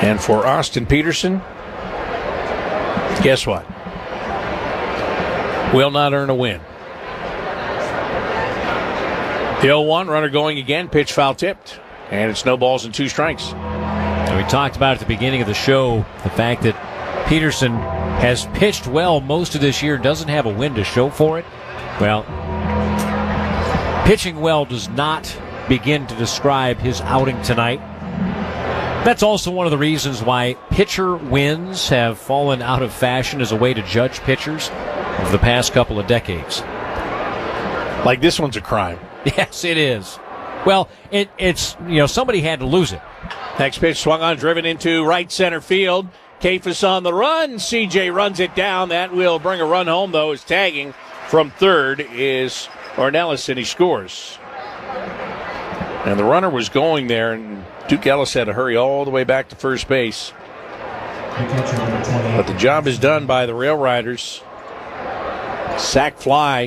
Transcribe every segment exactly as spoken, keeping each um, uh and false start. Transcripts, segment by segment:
And for Austin Peterson, guess what? Will not earn a win. The oh one, runner going again, pitch foul tipped. And it's no balls and two strikes. And we talked about at the beginning of the show the fact that Peterson has pitched well most of this year, doesn't have a win to show for it. Well, pitching well does not begin to describe his outing tonight. That's also one of the reasons why pitcher wins have fallen out of fashion as a way to judge pitchers over the past couple of decades. Like this one's a crime. Yes, it is. Well, it, it's, you know, somebody had to lose it. Next pitch swung on, driven into right center field. Kafus on the run. C J runs it down. That will bring a run home, though, as tagging from third is Ornelas, and he scores. And the runner was going there, and Duke Ellis had to hurry all the way back to first base. But the job is done by the Rail Riders. Sack fly.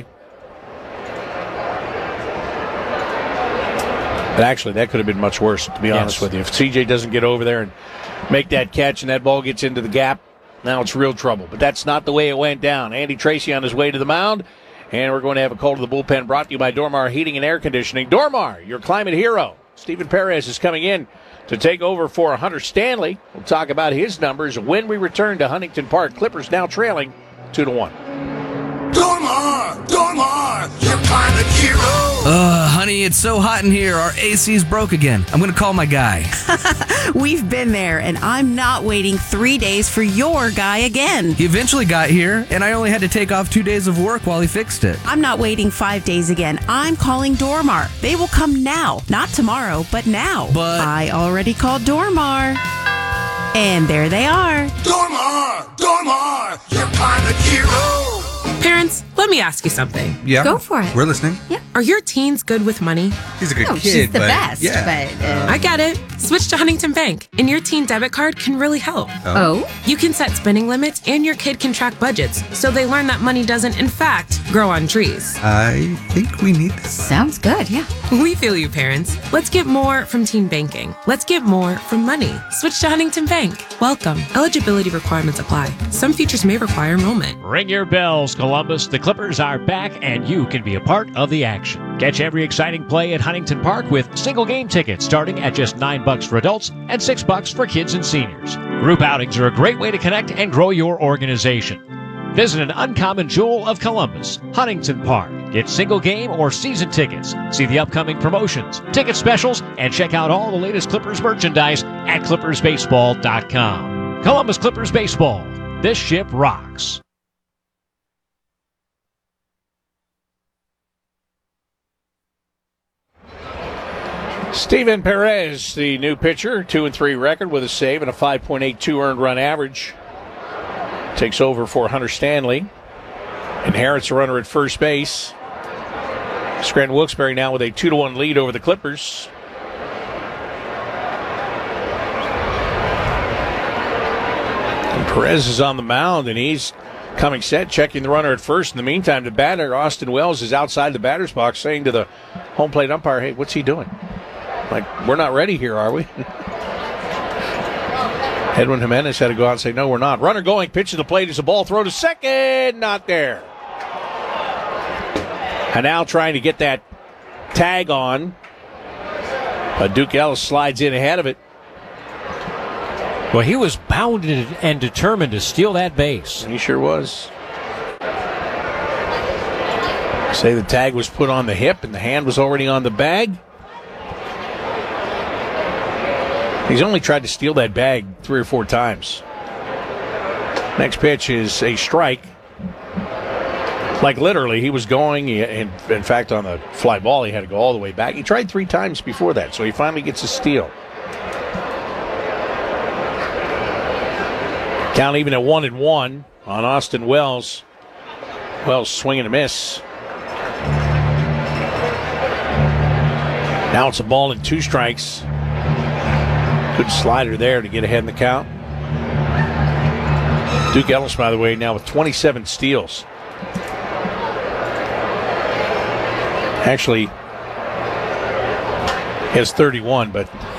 But actually, that could have been much worse, to be yes. honest with you. If C J doesn't get over there and make that catch and that ball gets into the gap, now it's real trouble. But that's not the way it went down. Andy Tracy on his way to the mound. And we're going to have a call to the bullpen brought to you by Dormar Heating and Air Conditioning. Dormar, your climate hero. Stephen Perez is coming in to take over for Hunter Stanley. We'll talk about his numbers when we return to Huntington Park. Clippers now trailing two to one. Dormar! Dormar! Your climate hero! Uh, honey, it's so hot in here. Our A C's broke again. I'm going to call my guy. We've been there, and I'm not waiting three days for your guy again. He eventually got here, and I only had to take off two days of work while he fixed it. I'm not waiting five days again. I'm calling Dormar. They will come now. Not tomorrow, but now. But I already called Dormar. And there they are. Dormar! Dormar! Your climate hero! Parents, let me ask you something. Yeah. Go for it. We're listening. Yeah. Are your teens good with money? He's a good Oh, kid, she's the but best. yeah. But uh, I get it. Switch to Huntington Bank, and your teen debit card can really help. oh, You can set spending limits, and your kid can track budgets, so they learn that money doesn't, in fact, grow on trees. I think we need this. sounds good. Yeah. We feel you, parents. Let's get more from teen banking. Let's get more from money. Switch to Huntington Bank. Welcome. Eligibility requirements apply. Some features may require enrollment. Ring your bells, Columbus. The Clippers are back, and you can be a part of the action. Catch every exciting play at Huntington Park with single game tickets starting at just nine bucks for adults and six bucks for kids and seniors. Group outings are a great way to connect and grow your organization. Visit an uncommon jewel of Columbus, Huntington Park. Get single game or season tickets. See the upcoming promotions, ticket specials, and check out all the latest Clippers merchandise at clippers baseball dot com. Columbus Clippers Baseball. This ship rocks. Stephen Perez, the new pitcher, two and three record with a save and a five point eight two earned run average. Takes over for Hunter Stanley. Inherits a runner at first base. Scranton Wilkes-Barre now with a two to one lead over the Clippers. And Perez is on the mound, and he's coming set, checking the runner at first. In the meantime, the batter, Austin Wells, is outside the batter's box saying to the home plate umpire, hey, what's he doing? Like, we're not ready here, are we? Edwin Jimenez had to go out and say, no, we're not. Runner going, pitch to the plate is a ball, throw to second, not there. And now trying to get that tag on. But Duke Ellis slides in ahead of it. Well, he was bound and determined to steal that base. He sure was. Say the tag was put on the hip and the hand was already on the bag. He's only tried to steal that bag three or four times. Next pitch is a strike. Like literally, he was going, in, in fact, on the fly ball, he had to go all the way back. He tried three times before that, so he finally gets a steal. Count even at one and one on Austin Wells. Wells swing and a miss. Now it's a ball and two strikes. Good slider there to get ahead in the count. Duke Ellis, by the way, now with twenty-seven steals. Actually, he has thirty-one, but